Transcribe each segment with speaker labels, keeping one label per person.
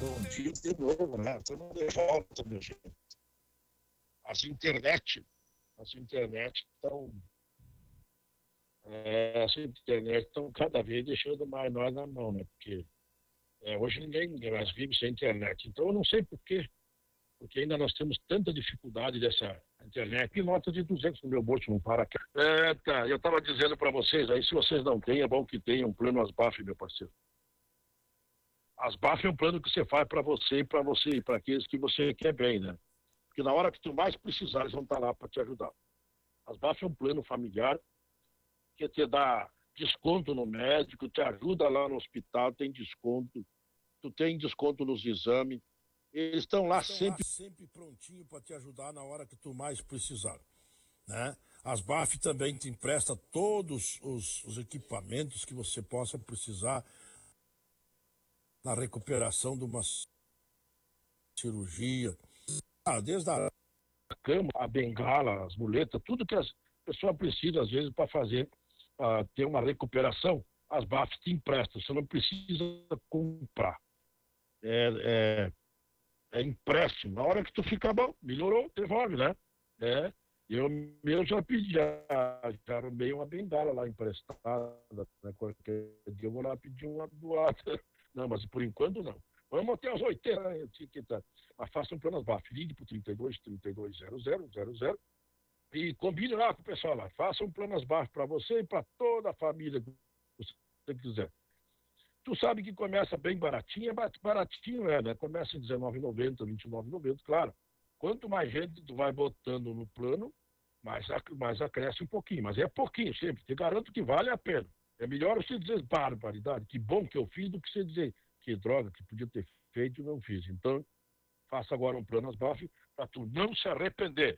Speaker 1: bom dia de novo, né? Estamos de volta, meu gente. As internet, as internet estão, as internet estão cada vez deixando mais nós na mão, né? Porque hoje ninguém mais vive sem internet. Então eu não sei por quê, porque ainda nós temos tanta dificuldade dessa internet. Que nota de 200 no meu bolso não para aqui. Tá. Eu estava dizendo para vocês aí, se vocês não têm, é bom que tenham um plano Asbaf, meu parceiro. Asbaf é um plano que você faz para você e para aqueles que você quer bem, né? Porque na hora que tu mais precisar, eles vão estar lá para te ajudar. Asbaf é um plano familiar que te dá desconto no médico, te ajuda lá no hospital, tem desconto, tu tem desconto nos exames. Eles estão lá sempre prontinho para te ajudar na hora que tu mais precisar, né? Asbaf também te empresta todos os equipamentos que você possa precisar na recuperação de uma cirurgia, desde a cama, a bengala, as muletas, tudo que as pessoas precisam, às vezes, para fazer, ter uma recuperação, as BAF te emprestam, você não precisa comprar. É empréstimo. Na hora que tu ficar bom, melhorou, devolve, né? Eu mesmo já arrumei uma bengala lá emprestada, né? Qualquer dia eu vou lá pedir uma doada. Não, mas por enquanto não. Vamos até as 80, né? Mas faça um plano Asbaf, ligue para o 32 e combine lá com o pessoal lá. Faça um plano Asbaf para você e para toda a família que você quiser. Tu sabe que começa bem baratinho, baratinho né? Começa em R$19,90, R$29,90, claro. Quanto mais gente tu vai botando no plano, mais acresce um pouquinho. Mas é pouquinho sempre, te garanto que vale a pena. É melhor você dizer barbaridade, que bom que eu fiz, do que você dizer que droga, que podia ter feito e não fiz. Então, faça agora um plano Asbaf para tu não se arrepender.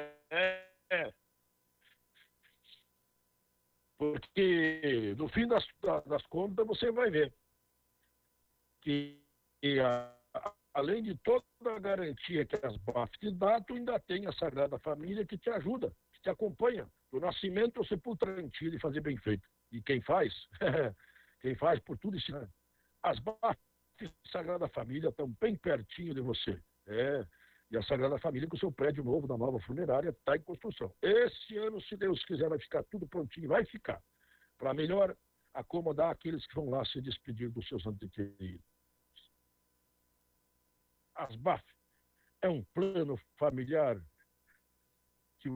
Speaker 1: Porque no fim das contas você vai ver que além de toda a garantia que as BAF te dá, tu ainda tem a Sagrada Família que te ajuda, que te acompanha, do nascimento ao sepultamento e fazer bem feito. E quem faz? Quem faz por tudo isso, né? As BAF e a Sagrada Família estão bem pertinho de você. E a Sagrada Família, com o seu prédio novo, da nova funerária, está em construção. Esse ano, se Deus quiser, vai ficar tudo prontinho, vai ficar, para melhor acomodar aqueles que vão lá se despedir dos seus entes queridos. Asbaf é um plano familiar que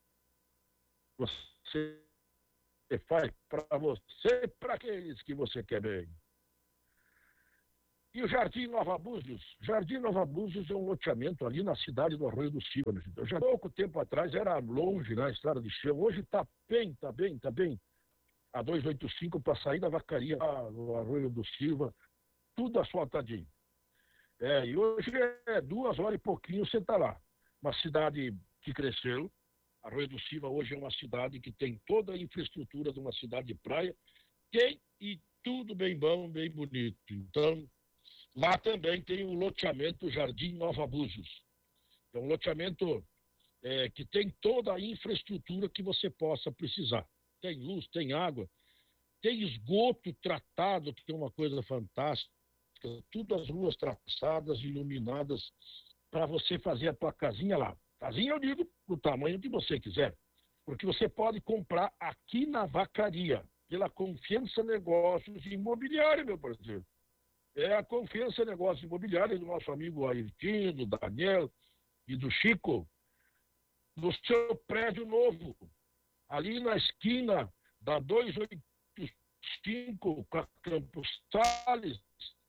Speaker 1: você faz para você e para aqueles que você quer bem. E o Jardim Nova Búzios? Jardim Nova Búzios é um loteamento ali na cidade do Arroio do Silva. Já pouco tempo atrás era longe, na estrada de chão. Hoje está bem. A 285 para sair da vacaria no Arroio do Silva, tudo asfaltadinho. E hoje 2 horas e pouquinho você está lá. Uma cidade que cresceu. Arroio do Silva hoje é uma cidade que tem toda a infraestrutura de uma cidade de praia. E tudo bem bom, bem bonito. Então, lá também tem o loteamento Jardim Nova Búzios. É um loteamento que tem toda a infraestrutura que você possa precisar. Tem luz, tem água, tem esgoto tratado, que é uma coisa fantástica. Tudo as ruas traçadas, iluminadas, para você fazer a tua casinha lá. Casinha eu digo do tamanho que você quiser. Porque você pode comprar aqui na Vacaria, pela Confiança Negócios Imobiliária, meu parceiro. É a Confiança Negócios Imobiliária do nosso amigo Ayrton, do Daniel e do Chico, no seu prédio novo, ali na esquina da 285 com a Campos Sales,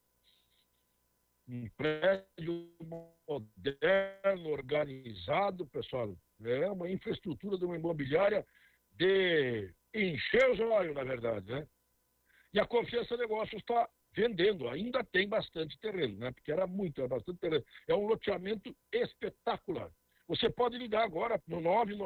Speaker 1: um prédio moderno, organizado, pessoal. É uma infraestrutura de uma imobiliária de encher os olhos, na verdade, né? E a Confiança Negócios está vendendo, ainda tem bastante terreno, né? Porque era bastante terreno. É um loteamento espetacular. Você pode ligar agora no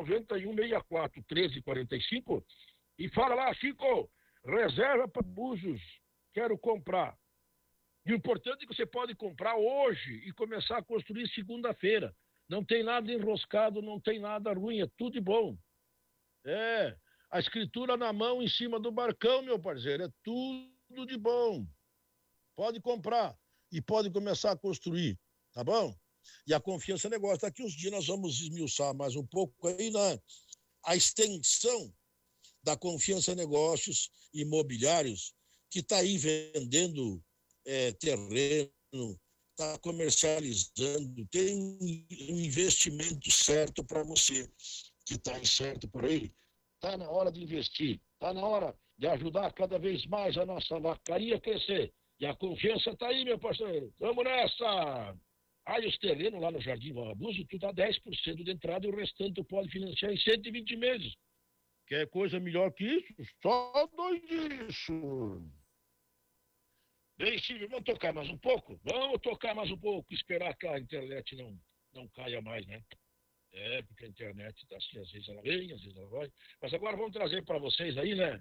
Speaker 1: 991641345 e fala lá, Chico, reserva para Búzios, quero comprar. E o importante é que você pode comprar hoje e começar a construir segunda-feira. Não tem nada enroscado, não tem nada ruim, é tudo de bom. A escritura na mão em cima do barcão, meu parceiro, é tudo de bom. Pode comprar. e podem começar a construir, tá bom? E a Confiança Negócios. Daqui uns dias nós vamos esmiuçar mais um pouco aí a extensão da Confiança Negócios Imobiliários, que está aí vendendo terreno, está comercializando, tem um investimento certo para você que está incerto por aí. Está na hora de investir, está na hora de ajudar cada vez mais a nossa vacaria a crescer. E a confiança está aí, meu parceiro. Vamos nessa! Aí os terrenos lá no Jardim Valrabuso, tu dá 10% de entrada e o restante tu pode financiar em 120 meses. Quer coisa melhor que isso? Só dois disso. Bem, Silvio, vamos tocar mais um pouco? Vamos tocar mais um pouco, esperar que a internet não caia mais, né? Porque a internet está assim, às vezes ela vem, às vezes ela vai. Mas agora vamos trazer para vocês aí, né?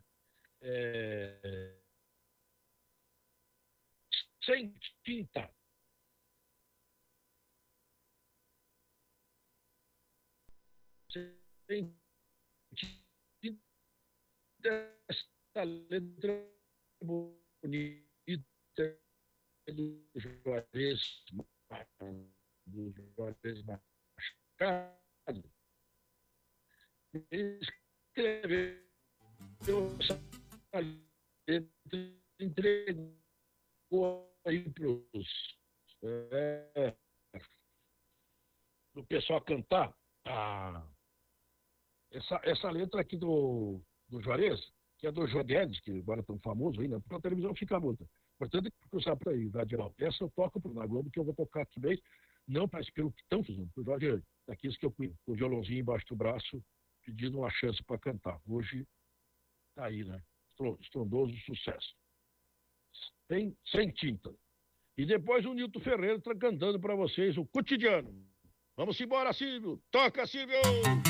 Speaker 1: Sem tinta. Sem tinta, essa letra bonita do Juarez Machado. Escreveu essa letra, entregou aí para o pessoal cantar. Essa letra aqui do Juarez, que é do Joguedes, que agora é tão famoso aí, né? Porque a televisão fica muda. Portanto, cruzar para aí, da geral. Essa eu toco na Globo, que eu vou tocar aqui mesmo, não para pelo que estão fazendo, o Jorge, daqueles que eu fui com o violãozinho embaixo do braço, pedindo uma chance para cantar. Hoje tá aí, né? Estrondoso sucesso. Sem tinta. E depois o Nilton Ferreira está cantando para vocês o Cotidiano. Vamos embora, Silvio! Toca, Silvio!